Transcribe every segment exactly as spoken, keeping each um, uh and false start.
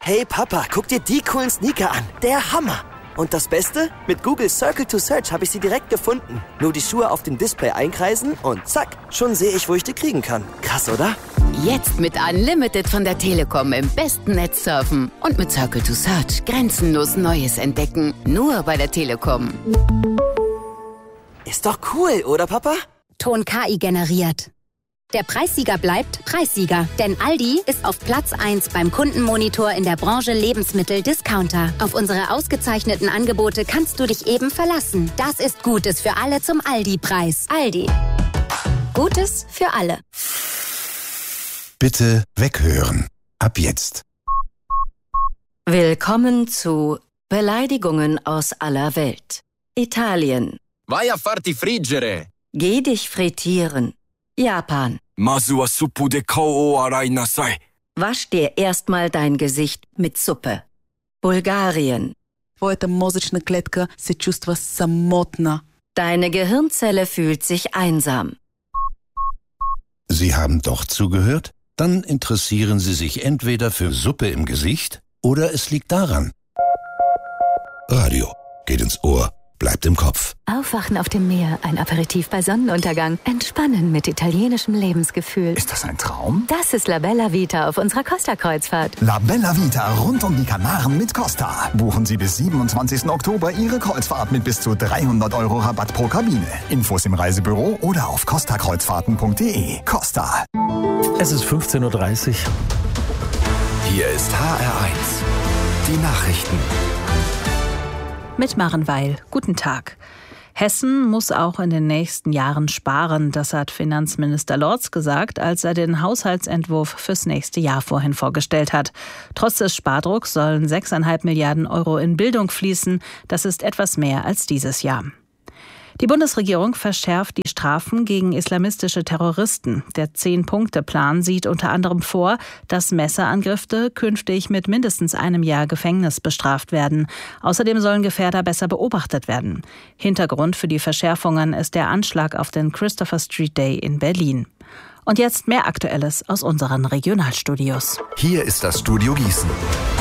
Hey Papa, guck dir die coolen Sneaker an. Der Hammer. Und das Beste? Mit Google Circle to Search habe ich sie direkt gefunden. Nur die Schuhe auf dem Display einkreisen und zack, schon sehe ich, wo ich die kriegen kann. Krass, oder? Jetzt mit Unlimited von der Telekom im besten Netz surfen. Und mit Circle to Search grenzenlos Neues entdecken. Nur bei der Telekom. Ist doch cool, oder Papa? Ton K I generiert. Der Preissieger bleibt Preissieger, denn Aldi ist auf Platz eins beim Kundenmonitor in der Branche Lebensmittel-Discounter. Auf unsere ausgezeichneten Angebote kannst du dich eben verlassen. Das ist Gutes für alle zum Aldi-Preis. Aldi. Gutes für alle. Bitte weghören. Ab jetzt. Willkommen zu Beleidigungen aus aller Welt. Italien. Vai a farti friggere. Geh dich frittieren. Japan. Masu wa suppu de kao o arai nasai. Wasch dir erstmal dein Gesicht mit Suppe. Bulgarien. Твоята мозъчна клетка се чувства самотна. Deine Gehirnzelle fühlt sich einsam. Sie haben doch zugehört? Dann interessieren Sie sich entweder für Suppe im Gesicht oder es liegt daran. Radio geht ins Ohr, bleibt im Kopf. Aufwachen auf dem Meer, ein Aperitif bei Sonnenuntergang. Entspannen mit italienischem Lebensgefühl. Ist das ein Traum? Das ist La Bella Vita auf unserer Costa-Kreuzfahrt. La Bella Vita rund um die Kanaren mit Costa. Buchen Sie bis siebenundzwanzigsten Oktober Ihre Kreuzfahrt mit bis zu dreihundert Euro Rabatt pro Kabine. Infos im Reisebüro oder auf costa kreuzfahrten punkt de. Costa. Es ist fünfzehn Uhr dreißig. Hier ist H R eins. Die Nachrichten. Mit Maren Weil. Guten Tag. Hessen muss auch in den nächsten Jahren sparen, das hat Finanzminister Lorz gesagt, als er den Haushaltsentwurf fürs nächste Jahr vorhin vorgestellt hat. Trotz des Spardrucks sollen sechs Komma fünf Milliarden Euro in Bildung fließen. Das ist etwas mehr als dieses Jahr. Die Bundesregierung verschärft die Strafen gegen islamistische Terroristen. Der Zehn-Punkte-Plan sieht unter anderem vor, dass Messerangriffe künftig mit mindestens einem Jahr Gefängnis bestraft werden. Außerdem sollen Gefährder besser beobachtet werden. Hintergrund für die Verschärfungen ist der Anschlag auf den Christopher Street Day in Berlin. Und jetzt mehr Aktuelles aus unseren Regionalstudios. Hier ist das Studio Gießen.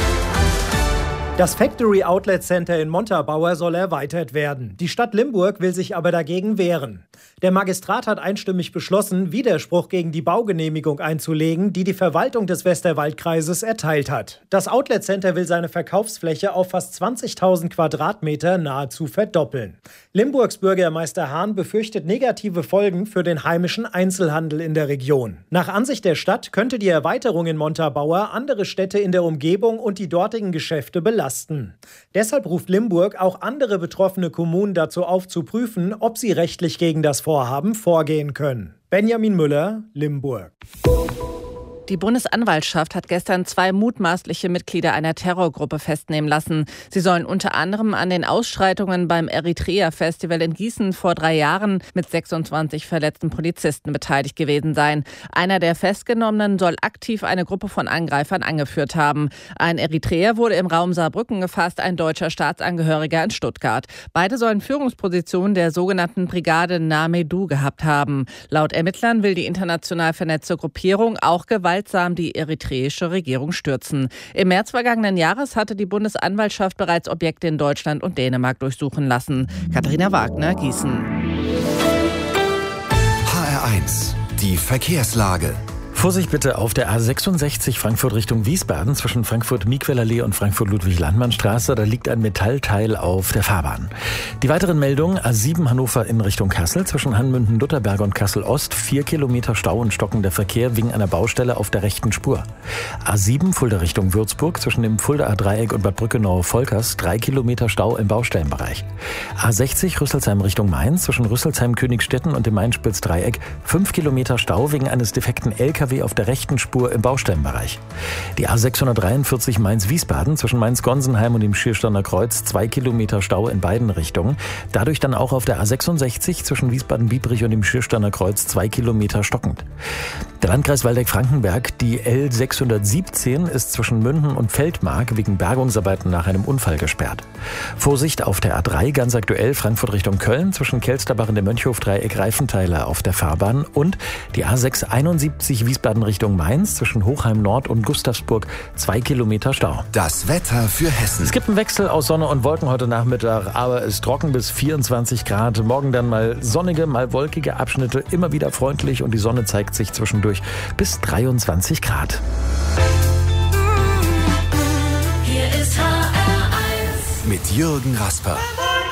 Das Factory Outlet Center in Montabaur soll erweitert werden. Die Stadt Limburg will sich aber dagegen wehren. Der Magistrat hat einstimmig beschlossen, Widerspruch gegen die Baugenehmigung einzulegen, die die Verwaltung des Westerwaldkreises erteilt hat. Das Outlet Center will seine Verkaufsfläche auf fast zwanzigtausend Quadratmeter nahezu verdoppeln. Limburgs Bürgermeister Hahn befürchtet negative Folgen für den heimischen Einzelhandel in der Region. Nach Ansicht der Stadt könnte die Erweiterung in Montabaur andere Städte in der Umgebung und die dortigen Geschäfte belasten. Deshalb ruft Limburg auch andere betroffene Kommunen dazu auf, zu prüfen, ob sie rechtlich gegen das Vorhaben vorgehen können. Benjamin Müller, Limburg. Die Bundesanwaltschaft hat gestern zwei mutmaßliche Mitglieder einer Terrorgruppe festnehmen lassen. Sie sollen unter anderem an den Ausschreitungen beim Eritrea-Festival in Gießen vor drei Jahren mit sechsundzwanzig verletzten Polizisten beteiligt gewesen sein. Einer der Festgenommenen soll aktiv eine Gruppe von Angreifern angeführt haben. Ein Eritreer wurde im Raum Saarbrücken gefasst, ein deutscher Staatsangehöriger in Stuttgart. Beide sollen Führungspositionen der sogenannten Brigade Namedu gehabt haben. Laut Ermittlern will die international vernetzte Gruppierung auch Gewalt die eritreische Regierung stürzen. Im März vergangenen Jahres hatte die Bundesanwaltschaft bereits Objekte in Deutschland und Dänemark durchsuchen lassen. Katharina Wagner, Gießen. H R eins, die Verkehrslage. Vorsicht bitte auf der A sechsundsechzig Frankfurt Richtung Wiesbaden zwischen Frankfurt-Miquellallee und Frankfurt-Ludwig-Landmann-Straße. Da liegt ein Metallteil auf der Fahrbahn. Die weiteren Meldungen: A sieben Hannover in Richtung Kassel zwischen Hanmünden-Lutherberg und Kassel-Ost. Vier Kilometer Stau und stockender Verkehr wegen einer Baustelle auf der rechten Spur. A sieben Fulda Richtung Würzburg zwischen dem Fuldaer Dreieck und Bad Brückenau-Volkers. Drei Kilometer Stau im Baustellenbereich. A sechzig Rüsselsheim Richtung Mainz zwischen Rüsselsheim-Königstetten und dem Main-Spitz-Dreieck. Fünf Kilometer Stau wegen eines defekten L K W auf der rechten Spur im Baustellenbereich. Die A sechshundertdreiundvierzig Mainz-Wiesbaden zwischen Mainz-Gonsenheim und dem Schiersteiner Kreuz. Zwei Kilometer Stau in beiden Richtungen. Dadurch dann auch auf der A sechsundsechzig zwischen Wiesbaden-Biebrich und dem Schiersteiner Kreuz zwei Kilometer stockend. Der Landkreis Waldeck-Frankenberg, die L sechshundertsiebzehn, ist zwischen Münden und Feldmark wegen Bergungsarbeiten nach einem Unfall gesperrt. Vorsicht auf der A drei, ganz aktuell Frankfurt Richtung Köln zwischen Kelsterbach und dem Mönchhof-Dreieck Reifenteile auf der Fahrbahn und die A sechshunderteinundsiebzig Wiesbaden Wiesbaden Richtung Mainz zwischen Hochheim Nord und Gustavsburg zwei Kilometer Stau. Das Wetter für Hessen. Es gibt einen Wechsel aus Sonne und Wolken heute Nachmittag, aber es ist trocken bis vierundzwanzig Grad. Morgen dann mal sonnige, mal wolkige Abschnitte, immer wieder freundlich und die Sonne zeigt sich zwischendurch bis dreiundzwanzig Grad. Hier ist H R eins mit Jürgen Rasper.